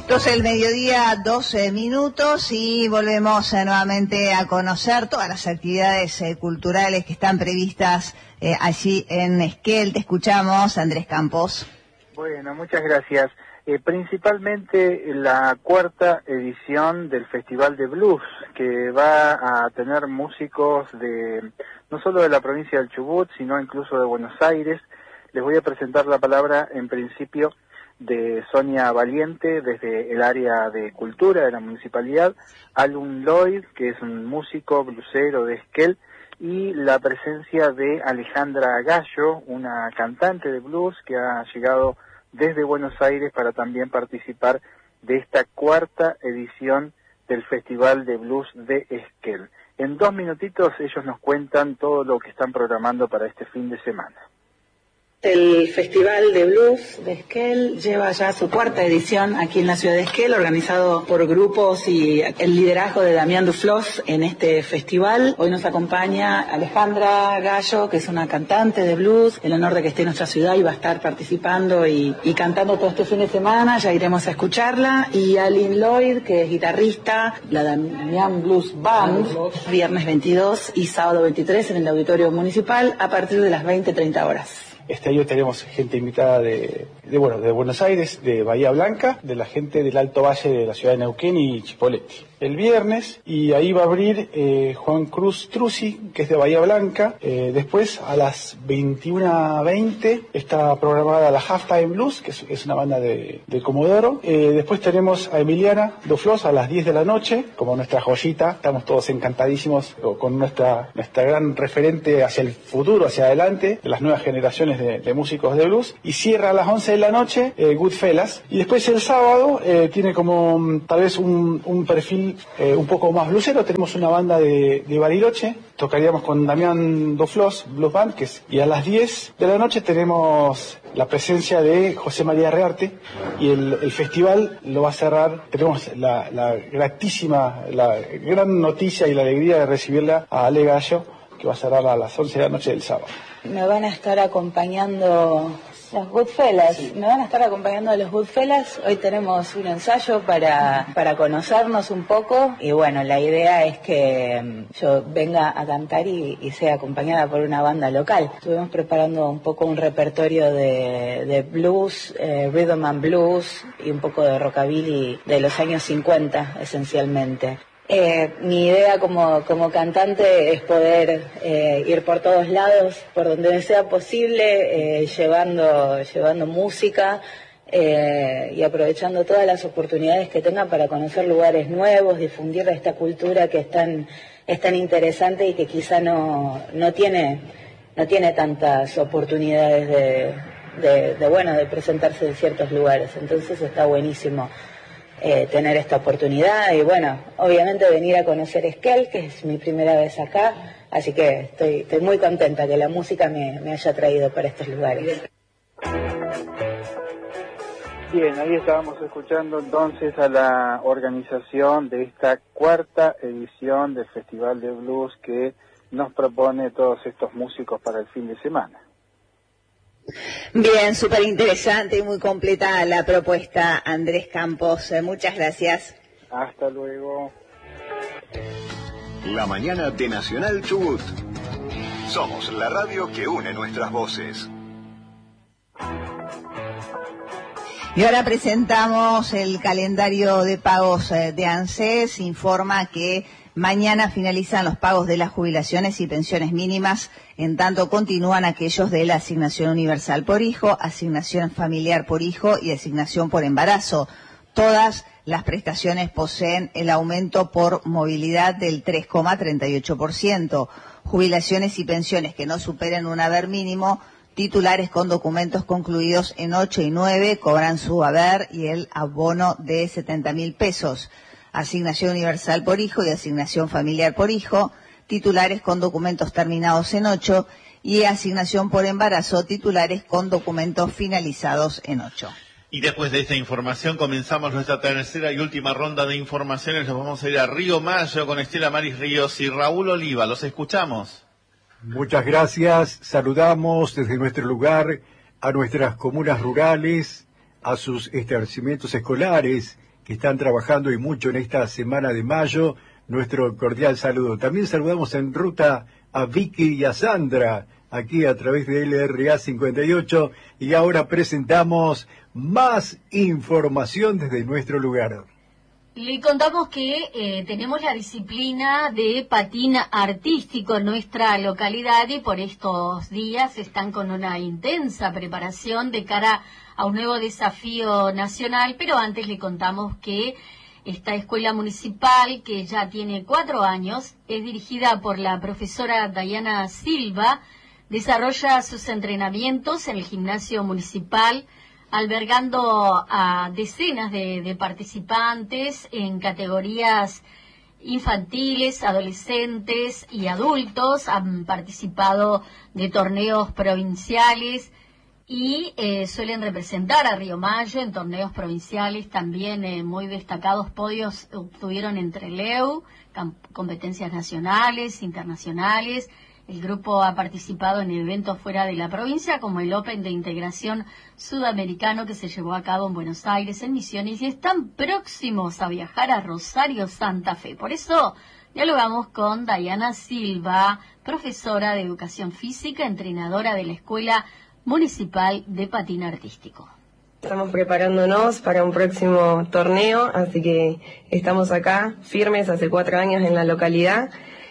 12 del mediodía, 12 minutos, y volvemos nuevamente a conocer todas las actividades culturales que están previstas allí en Esquel. Te escuchamos, Andrés Campos. Bueno, muchas gracias. Principalmente la cuarta edición del Festival de Blues, que va a tener músicos no solo de la provincia del Chubut, sino incluso de Buenos Aires. Les voy a presentar la palabra en principio de Sonia Valiente desde el área de cultura de la municipalidad, Alun Lloyd, que es un músico blusero de Esquel, y la presencia de Alejandra Gallo, una cantante de blues que ha llegado desde Buenos Aires para también participar de esta cuarta edición del Festival de Blues de Esquel. En 2 minutitos ellos nos cuentan todo lo que están programando para este fin de semana. El Festival de Blues de Esquel lleva ya su cuarta edición aquí en la ciudad de Esquel, organizado por grupos y el liderazgo de Damián Duflos en este festival. Hoy nos acompaña Alejandra Gallo, que es una cantante de blues, el honor de que esté en nuestra ciudad y va a estar participando y cantando todo este fin de semana, ya iremos a escucharla. Y Alun Lloyd, que es guitarrista, la Damián Blues Band, viernes 22 y sábado 23 en el Auditorio Municipal a partir de las 20:30 horas. Este año tenemos gente invitada de Buenos Aires, de Bahía Blanca, de la gente del Alto Valle de la ciudad de Neuquén y Chipoleti. El viernes, y ahí va a abrir Juan Cruz Trusi, que es de Bahía Blanca. Después, a las 21:20, está programada la Halftime Blues, que es una banda de Comodoro. Después tenemos a Emiliana Duflos a las 10 de la noche, como nuestra joyita. Estamos todos encantadísimos con nuestra gran referente hacia el futuro, hacia adelante, de las nuevas generaciones de músicos de blues. Y cierra a las 11 de la noche Goodfellas. Y después el sábado tiene como tal vez un perfil un poco más blusero. Tenemos una banda de Bariloche, tocaríamos con Damián Duflos Blues Band, y a las 10 de la noche tenemos la presencia de José María Rearte, y el festival lo va a cerrar. Tenemos la gran noticia y la alegría de recibirla a Ale Gallo, que va a cerrar a las 11 de la noche del sábado. Me van a estar acompañando los Goodfellas, sí. Me van a estar acompañando a los Goodfellas. Hoy tenemos un ensayo para conocernos un poco, y bueno, la idea es que yo venga a cantar y sea acompañada por una banda local. Estuvimos preparando un poco un repertorio de blues, rhythm and blues, y un poco de rockabilly de los años 50 esencialmente. Mi idea como cantante es poder ir por todos lados, por donde sea posible, llevando música y aprovechando todas las oportunidades que tenga para conocer lugares nuevos, difundir esta cultura que es tan interesante y que quizá no tiene tantas oportunidades de presentarse en ciertos lugares. Entonces está buenísimo tener esta oportunidad y bueno, obviamente venir a conocer Esquel, que es mi primera vez acá, así que estoy muy contenta que la música me haya traído para estos lugares. Bien, ahí estábamos escuchando entonces a la organización de esta cuarta edición del Festival de Blues que nos propone todos estos músicos para el fin de semana. Bien, súper interesante y muy completa la propuesta, Andrés Campos. Muchas gracias. Hasta luego. La mañana de Nacional Chubut. Somos la radio que une nuestras voces. Y ahora presentamos el calendario de pagos de ANSES. Informa que mañana finalizan los pagos de las jubilaciones y pensiones mínimas, en tanto continúan aquellos de la asignación universal por hijo, asignación familiar por hijo y asignación por embarazo. Todas las prestaciones poseen el aumento por movilidad del 3,38%. Jubilaciones y pensiones que no superen un haber mínimo, titulares con documentos concluidos en 8 y 9 cobran su haber y el abono de 70.000 pesos. Asignación universal por hijo y asignación familiar por hijo, titulares con documentos terminados en 8, y asignación por embarazo, titulares con documentos finalizados en 8. Y después de esta información comenzamos nuestra tercera y última ronda de informaciones. Nos vamos a ir a Río Mayo con Estela Maris Ríos y Raúl Oliva. Los escuchamos. Muchas gracias. Saludamos desde nuestro lugar a nuestras comunas rurales, a sus establecimientos escolares que están trabajando y mucho en esta semana de mayo. Nuestro cordial saludo. También saludamos en ruta a Vicky y a Sandra, aquí a través de LRA 58, y ahora presentamos más información desde nuestro lugar. Le contamos que tenemos la disciplina de patín artístico en nuestra localidad y por estos días están con una intensa preparación de cara a un nuevo desafío nacional, pero antes le contamos que esta escuela municipal, que ya tiene 4 años, es dirigida por la profesora Dayana Silva, desarrolla sus entrenamientos en el gimnasio municipal, albergando a decenas de participantes en categorías infantiles, adolescentes y adultos. Han participado de torneos provinciales y suelen representar a Río Mayo en torneos provinciales. También muy destacados podios obtuvieron entre Leu, competencias nacionales, internacionales. El grupo ha participado en eventos fuera de la provincia, como el Open de Integración Sudamericano que se llevó a cabo en Buenos Aires, en Misiones, y están próximos a viajar a Rosario, Santa Fe. Por eso dialogamos con Dayana Silva, profesora de Educación Física, entrenadora de la Escuela Municipal de Patín Artístico. Estamos preparándonos para un próximo torneo, así que estamos acá firmes hace 4 años en la localidad.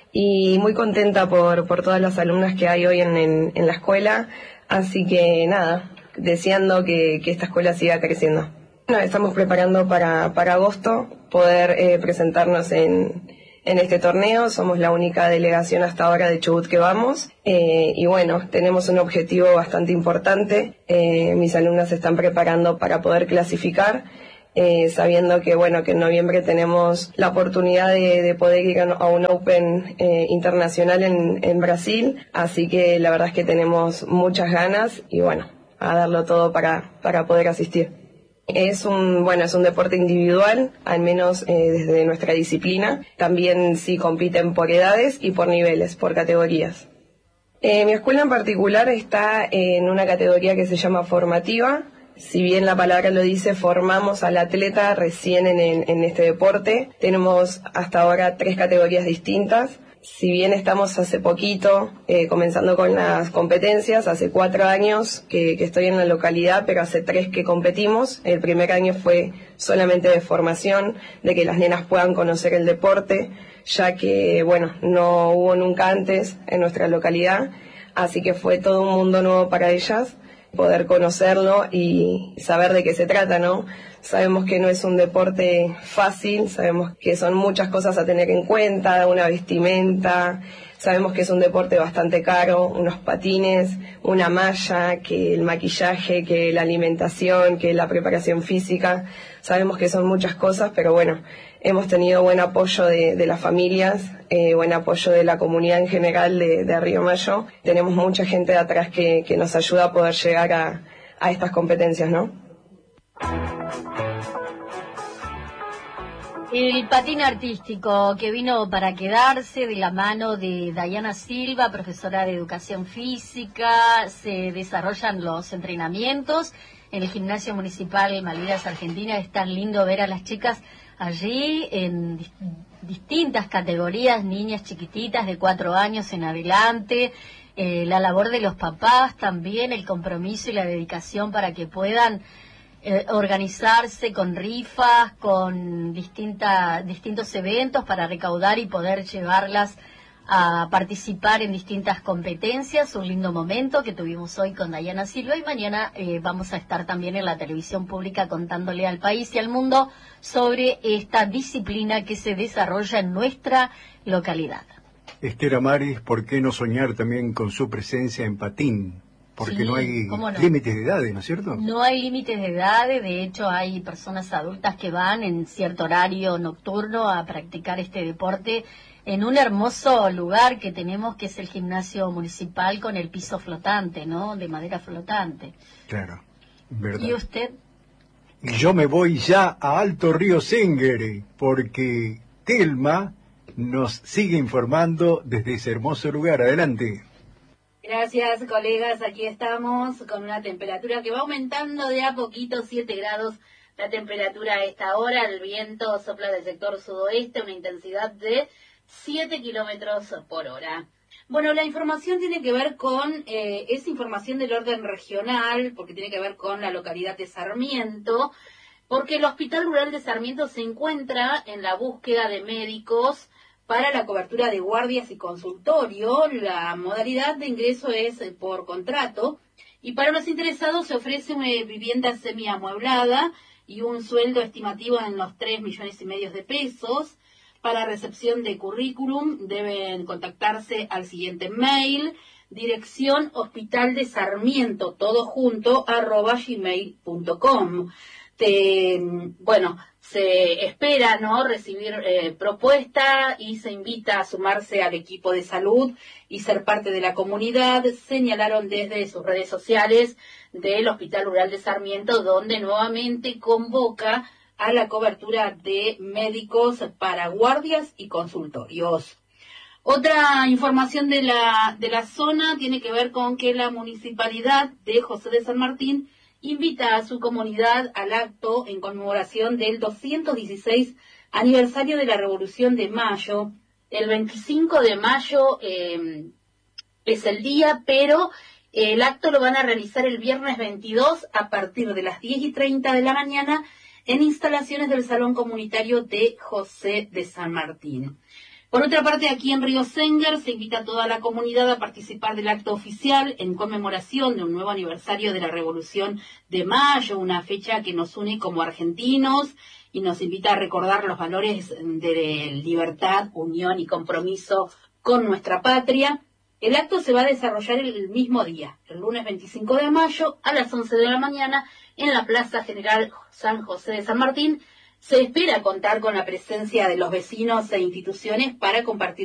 Y muy contenta por todas las alumnas que hay hoy en la escuela, así que nada, deseando que esta escuela siga creciendo. Nos estamos preparando para agosto poder presentarnos en este torneo. Somos la única delegación hasta ahora de Chubut que vamos, y bueno, tenemos un objetivo bastante importante. Mis alumnas se están preparando para poder clasificar, sabiendo que bueno, que en noviembre tenemos la oportunidad de poder ir a un Open internacional en Brasil, así que la verdad es que tenemos muchas ganas y bueno, a darlo todo para poder asistir. Es un deporte individual, al menos desde nuestra disciplina. También sí compiten por edades y por niveles, por categorías. Mi escuela en particular está en una categoría que se llama formativa. Si bien la palabra lo dice, formamos al atleta recién en este deporte. Tenemos hasta ahora 3 categorías distintas. Si bien estamos hace poquito comenzando con las competencias, hace 4 años que estoy en la localidad, pero hace 3 que competimos. El primer año fue solamente de formación, de que las nenas puedan conocer el deporte, ya que bueno, no hubo nunca antes en nuestra localidad, así que fue todo un mundo nuevo para ellas, poder conocerlo y saber de qué se trata, ¿no? Sabemos que no es un deporte fácil, sabemos que son muchas cosas a tener en cuenta, una vestimenta, sabemos que es un deporte bastante caro, unos patines, una malla, que el maquillaje, que la alimentación, que la preparación física. Sabemos que son muchas cosas, pero bueno, hemos tenido buen apoyo de las familias, buen apoyo de la comunidad en general de Río Mayo. Tenemos mucha gente de atrás que nos ayuda a poder llegar a estas competencias, ¿no? El patín artístico que vino para quedarse, de la mano de Dayana Silva, profesora de Educación Física. Se desarrollan los entrenamientos en el Gimnasio Municipal Malvinas Argentina. Es tan lindo ver a las chicas allí en distintas categorías, niñas chiquititas de 4 años en adelante. La labor de los papás también, el compromiso y la dedicación para que puedan organizarse con rifas, con distintos eventos para recaudar y poder llevarlas a participar en distintas competencias. Un lindo momento que tuvimos hoy con Dayana Silva, y mañana vamos a estar también en la televisión pública contándole al país y al mundo sobre esta disciplina que se desarrolla en nuestra localidad. Esther Amaris, ¿por qué no soñar también con su presencia en patín? Porque sí, no hay límites de edades, ¿no es cierto? No hay límites de edades, de hecho hay personas adultas que van en cierto horario nocturno a practicar este deporte en un hermoso lugar que tenemos, que es el gimnasio municipal con el piso flotante, ¿no? De madera flotante. Claro, verdad. ¿Y usted? Y yo me voy ya a Alto Río Sengere, porque Telma nos sigue informando desde ese hermoso lugar. Adelante. Gracias, colegas. Aquí estamos con una temperatura que va aumentando de a poquito, 7 grados la temperatura a esta hora, el viento sopla del sector sudoeste, una intensidad de 7 kilómetros por hora. Bueno, la información tiene que ver con, es información del orden regional, porque tiene que ver con la localidad de Sarmiento, porque el Hospital Rural de Sarmiento se encuentra en la búsqueda de médicos para la cobertura de guardias y consultorio. La modalidad de ingreso es por contrato y para los interesados se ofrece una vivienda semiamueblada y un sueldo estimativo en los 3,5 millones de pesos. Para recepción de currículum deben contactarse al siguiente mail, dirección Hospital de Sarmiento, todo junto, @gmail.com. Bueno, se espera, ¿no?, recibir propuesta y se invita a sumarse al equipo de salud y ser parte de la comunidad, señalaron desde sus redes sociales del Hospital Rural de Sarmiento, donde nuevamente convoca a la cobertura de médicos para guardias y consultorios. Otra información de la zona tiene que ver con que la Municipalidad de José de San Martín invita a su comunidad al acto en conmemoración del 216 aniversario de la Revolución de Mayo. El 25 de mayo es el día, pero el acto lo van a realizar el viernes 22 a partir de las 10:30 de la mañana en instalaciones del Salón Comunitario de José de San Martín. Por otra parte, aquí en Río Sénger se invita a toda la comunidad a participar del acto oficial en conmemoración de un nuevo aniversario de la Revolución de Mayo, una fecha que nos une como argentinos y nos invita a recordar los valores de libertad, unión y compromiso con nuestra patria. El acto se va a desarrollar el mismo día, el lunes 25 de mayo, a las 11 de la mañana, en la Plaza General San José de San Martín. Se espera contar con la presencia de los vecinos e instituciones para compartir